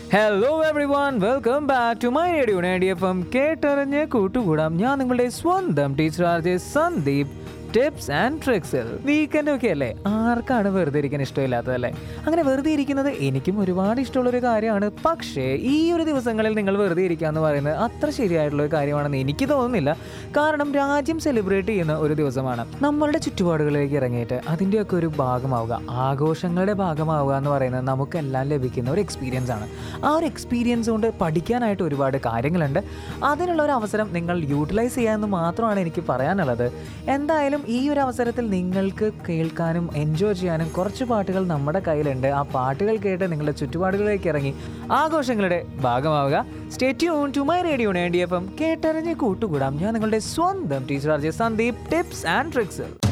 Hello every one welcome back to my radio 90 FM കേട്ടറിഞ്ഞ് കൂട്ടുകൂടാം. ഞാൻ നിങ്ങളുടെ സ്വന്തം teacher RJ Sandeep. Tips and ട്രിക്സിൽ weekend ഒക്കെ അല്ലേ, ആർക്കാണ് വെറുതെ ഇരിക്കാൻ ഇഷ്ടമില്ലാത്തതല്ലേ? അങ്ങനെ വെറുതെ ഇരിക്കുന്നത് എനിക്കും ഒരുപാട് ഇഷ്ടമുള്ളൊരു കാര്യമാണ്. പക്ഷേ ഈ ഒരു ദിവസങ്ങളിൽ നിങ്ങൾ വെറുതെ ഇരിക്കുക എന്ന് പറയുന്നത് അത്ര ശരിയായിട്ടുള്ളൊരു കാര്യമാണെന്ന് എനിക്ക് തോന്നുന്നില്ല. കാരണം രാജ്യം സെലിബ്രേറ്റ് ചെയ്യുന്ന ഒരു ദിവസമാണ്. നമ്മളുടെ ചുറ്റുപാടുകളിലേക്ക് ഇറങ്ങിയിട്ട് അതിൻ്റെയൊക്കെ ഒരു ഭാഗമാവുക, ആഘോഷങ്ങളുടെ ഭാഗമാവുക എന്ന് പറയുന്നത് നമുക്കെല്ലാം ലഭിക്കുന്ന ഒരു എക്സ്പീരിയൻസ് ആണ്. ആ ഒരു എക്സ്പീരിയൻസ് കൊണ്ട് പഠിക്കാനായിട്ട് ഒരുപാട് കാര്യങ്ങളുണ്ട്. അതിനുള്ള ഒരു അവസരം നിങ്ങൾ യൂട്ടിലൈസ് ചെയ്യാമെന്ന് മാത്രമാണ് എനിക്ക് പറയാനുള്ളത്. എന്തായാലും ഈ ഒരു അവസരത്തിൽ നിങ്ങൾക്ക് കേൾക്കാനും എൻജോയ് ചെയ്യാനും കുറച്ച് പാട്ടുകൾ നമ്മുടെ കയ്യിലുണ്ട്. ആ പാട്ടുകൾ കേട്ട് നിങ്ങളുടെ ചുറ്റുപാടുകളിലേക്ക് ഇറങ്ങി ആഘോഷങ്ങളുടെ ഭാഗമാവുക. Stay tune to my radio 90 FM കേട്ടറിഞ്ഞ് കൂട്ടുകൂടാം. ഞാൻ നിങ്ങളുടെ സ്വന്തം teacher RJ Sandeep. Tips and tricks.